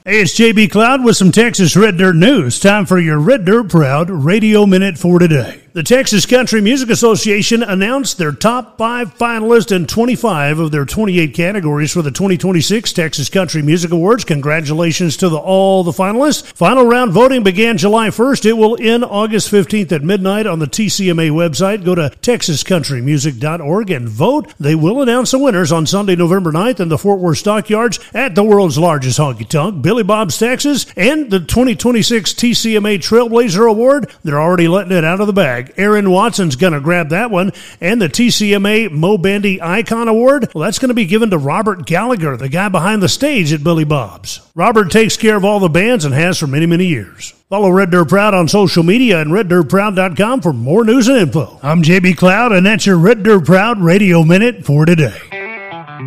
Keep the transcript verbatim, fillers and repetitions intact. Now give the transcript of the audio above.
Hey, it's J B Cloud with some Texas Red Dirt news. Time for your Red Dirt Proud Radio Minute for today. The Texas Country Music Association announced their top five finalists in twenty-five of their twenty-eight categories for the twenty twenty-six Texas Country Music Awards. Congratulations to the, all the finalists. Final round voting began July first. It will end August fifteenth at midnight on the T C M A website. Go to texas country music dot org and vote. They will announce the winners on Sunday, November ninth in the Fort Worth Stockyards at the world's largest honky-tonk, Billy Bob's Texas, and the twenty twenty-six T C M A Trailblazer Award. They're already letting it out of the bag. Aaron Watson's going to grab that one. And the T C M A Mo Bandy Icon Award, well, that's going to be given to Robert Gallagher, the guy behind the stage at Billy Bob's. Robert takes care of all the bands and has for many, many years. Follow Red Dirt Proud on social media and red dirt proud dot com for more news and info. I'm J B Cloud, and that's your Red Dirt Proud Radio Minute for today.